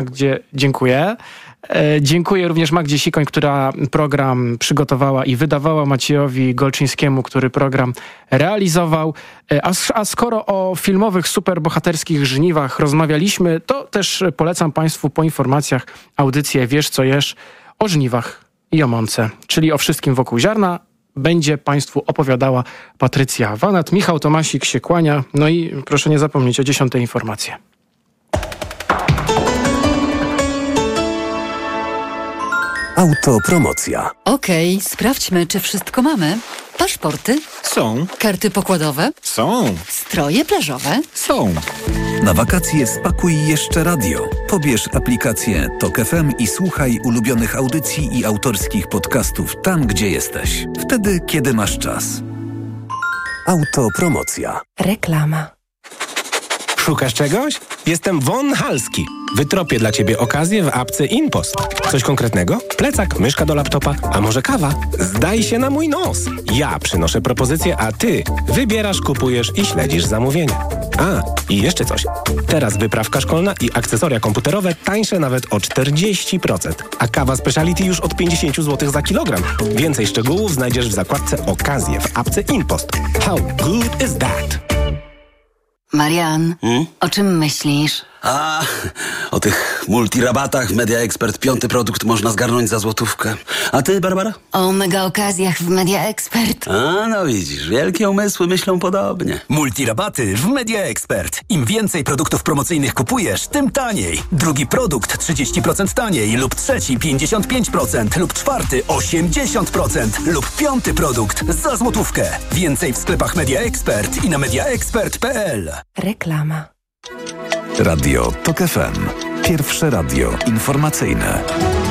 gdzie dziękuję. Dziękuję również Magdzie Sikoń, która program przygotowała i wydawała, Maciejowi Golczyńskiemu, który program realizował. A skoro o filmowych, superbohaterskich żniwach rozmawialiśmy, to też polecam Państwu po informacjach audycję Wiesz co jesz o żniwach i o mące, czyli o wszystkim wokół ziarna. Będzie Państwu opowiadała Patrycja Wanat. Michał Tomasik się kłania. No i proszę nie zapomnieć o 10:00 informacje. Autopromocja. Okej, sprawdźmy, czy wszystko mamy. Paszporty? Są. Karty pokładowe? Są. Stroje plażowe? Są. Na wakacje spakuj jeszcze radio. Pobierz aplikację TOK FM i słuchaj ulubionych audycji i autorskich podcastów tam, gdzie jesteś. Wtedy, kiedy masz czas. Autopromocja. Reklama. Szukasz czegoś? Jestem Von Halski. Wytropię dla Ciebie okazję w apce InPost. Coś konkretnego? Plecak, myszka do laptopa, a może kawa? Zdaj się na mój nos. Ja przynoszę propozycję, a Ty wybierasz, kupujesz i śledzisz zamówienia. A, i jeszcze coś. Teraz wyprawka szkolna i akcesoria komputerowe tańsze nawet o 40%, a kawa speciality już od 50 zł za kilogram. Więcej szczegółów znajdziesz w zakładce Okazje w apce InPost. How good is that? Marian, o czym myślisz? A, o tych multirabatach w Media Expert 5. produkt można zgarnąć za złotówkę. A ty, Barbara? O mega okazjach w Media Expert. A, no widzisz, wielkie umysły myślą podobnie. Multirabaty w Media Expert. Im więcej produktów promocyjnych kupujesz, tym taniej. Drugi produkt 30% taniej lub trzeci 55% lub czwarty 80% lub 5. produkt za złotówkę. Więcej w sklepach Media Expert i na mediaexpert.pl. Reklama. Radio TOK FM. Pierwsze radio informacyjne.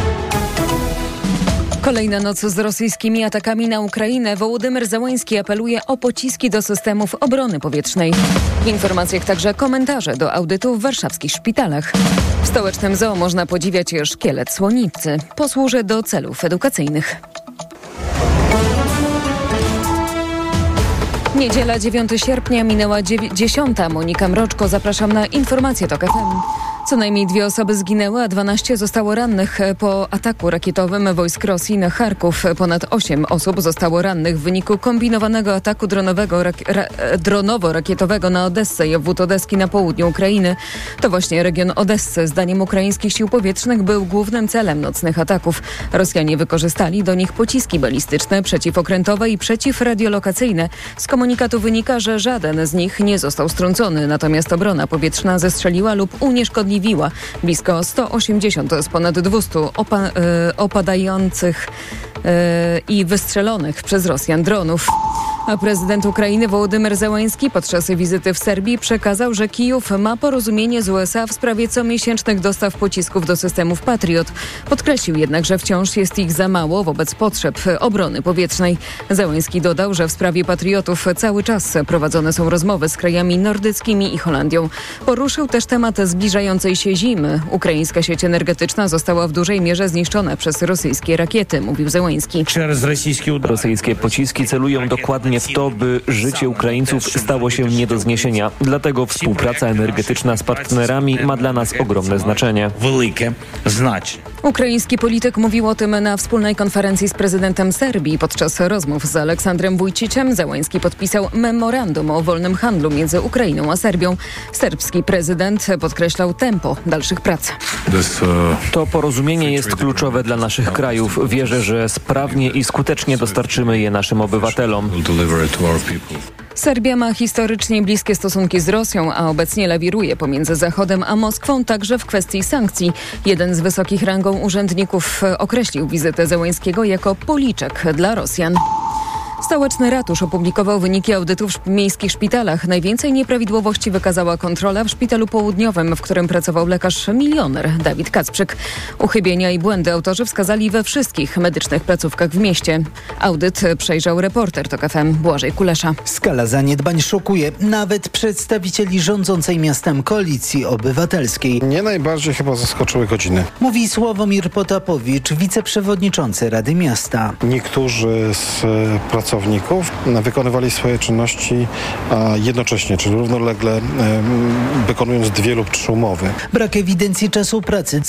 Kolejna noc z rosyjskimi atakami na Ukrainę. Wołodymyr Zełenski apeluje o pociski do systemów obrony powietrznej. W informacjach także komentarze do audytu w warszawskich szpitalach. W stołecznym zoo można podziwiać szkielet słonicy. Posłuży do celów edukacyjnych. Niedziela 9 sierpnia minęła 10. Monika Mroczko. Zapraszam na informacje TOK FM. Co najmniej 2 osoby zginęły, a 12 zostało rannych po ataku rakietowym wojsk Rosji na Charków. Ponad 8 osób zostało rannych w wyniku kombinowanego ataku dronowo-rakietowego na Odessę i obwód Odeski na południu Ukrainy. To właśnie region Odessy, zdaniem ukraińskich sił powietrznych, był głównym celem nocnych ataków. Rosjanie wykorzystali do nich pociski balistyczne, przeciwokrętowe i przeciwradiolokacyjne. Z komunikatu wynika, że żaden z nich nie został strącony, natomiast obrona powietrzna zestrzeliła lub unieszkodliwiła blisko 180 z ponad 200 opadających i wystrzelonych przez Rosjan dronów. A prezydent Ukrainy Wołodymyr Zełenski podczas wizyty w Serbii przekazał, że Kijów ma porozumienie z USA w sprawie comiesięcznych dostaw pocisków do systemów Patriot. Podkreślił jednak, że wciąż jest ich za mało wobec potrzeb obrony powietrznej. Zełenski dodał, że w sprawie Patriotów cały czas prowadzone są rozmowy z krajami nordyckimi i Holandią. Poruszył też temat zbliżającej się zimy. Ukraińska sieć energetyczna została w dużej mierze zniszczona przez rosyjskie rakiety, mówił Zełenski. Rosyjskie pociski celują dokładnie w to, by życie Ukraińców stało się nie do zniesienia. Dlatego współpraca energetyczna z partnerami ma dla nas ogromne znaczenie. Ukraiński polityk mówił o tym na wspólnej konferencji z prezydentem Serbii. Podczas rozmów z Aleksandrem Wujciciem Zełenski podpisał memorandum o wolnym handlu między Ukrainą a Serbią. Serbski prezydent podkreślał tempo dalszych prac. To porozumienie jest kluczowe dla naszych krajów. Wierzę, że sprawnie i skutecznie dostarczymy je naszym obywatelom. Serbia ma historycznie bliskie stosunki z Rosją, a obecnie lawiruje pomiędzy Zachodem a Moskwą także w kwestii sankcji. Jeden z wysokich rangą urzędników określił wizytę Zełenskiego jako policzek dla Rosjan. Stołeczny ratusz opublikował wyniki audytów w miejskich szpitalach. Najwięcej nieprawidłowości wykazała kontrola w szpitalu południowym, w którym pracował lekarz-milioner Dawid Kacprzyk. Uchybienia i błędy autorzy wskazali we wszystkich medycznych placówkach w mieście. Audyt przejrzał reporter TOK FM Błażej Kulesza. Skala zaniedbań szokuje nawet przedstawicieli rządzącej miastem Koalicji Obywatelskiej. Nie najbardziej chyba zaskoczyły godziny. Mówi Sławomir Potapowicz, wiceprzewodniczący Rady Miasta. Niektórzy z pracowników pracowników wykonywali swoje czynności jednocześnie, czyli równolegle wykonując 2 lub 3 umowy. Brak ewidencji czasu pracy